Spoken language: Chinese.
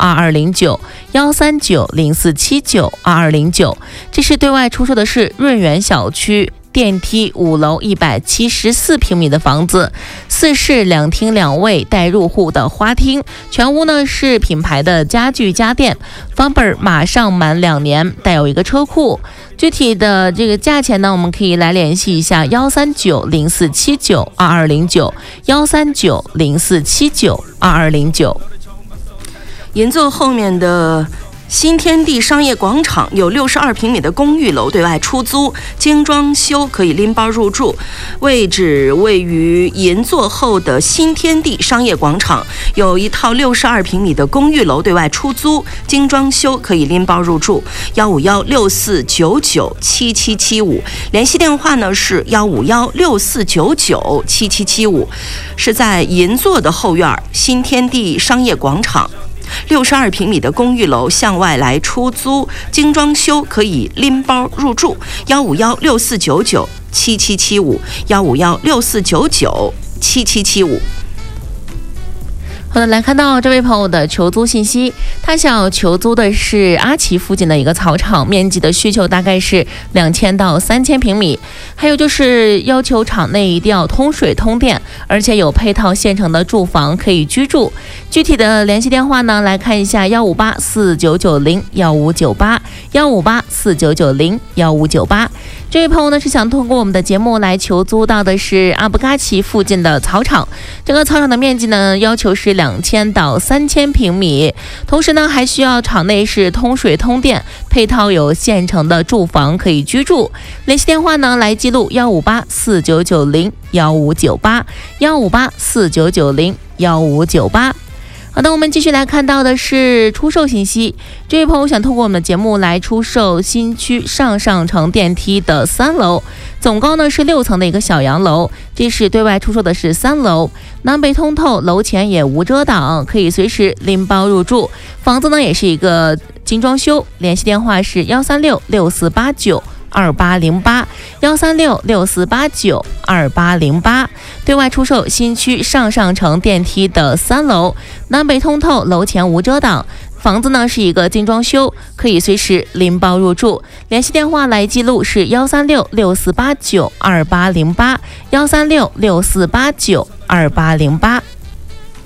2209，13904792209。这是对外出售的是润园小区电梯5楼174平米的房子，4室2厅2卫带入户的花厅，全屋呢是品牌的家具家电，房本马上满2年，带有一个车库。具体的这个价钱呢，我们可以来联系一下13904792209，13904792209。 银座后面的新天地商业广场有62平米的公寓楼对外出租，精装修，可以拎包入住。位置位于银座后的新天地商业广场，有一套62平米的公寓楼对外出租，精装修，可以拎包入住。15164997775，联系电话呢是15164997775，是在银座的后院新天地商业广场。62平米的公寓楼向外来出租，精装修，可以拎包入住。15164997775，15164997775。 好的，来看到这位朋友的求租信息，他想求租的是阿奇附近的一个草场，面积的需求大概是2000到3000平米，还有就是要求场内一定要通水通电，而且有配套现成的住房可以居住。具体的联系电话呢，来看一下15849901598，15849901598。这位朋友呢是想通过我们的节目来求租到的是阿布嘎奇附近的草场，这个草场的面积呢要求是2000到3000平米，同时呢还需要场内是通水通电，配套有现成的住房可以居住。联系电话呢来记录15849901598，15849901598。好的，我们继续来看到的是出售信息。这位朋友想通过我们的节目来出售新区上城电梯的3楼，总高呢是6层的一个小洋楼，这是对外出售的是3楼，南北通透，楼前也无遮挡，可以随时拎包入住。房子呢也是一个精装修，联系电话是13664892808，13664892808。对外出售新区上城电梯的3楼，南北通透，楼前无遮挡，房子呢是一个精装修，可以随时拎包入住。联系电话来记录是13664892808，13664892808。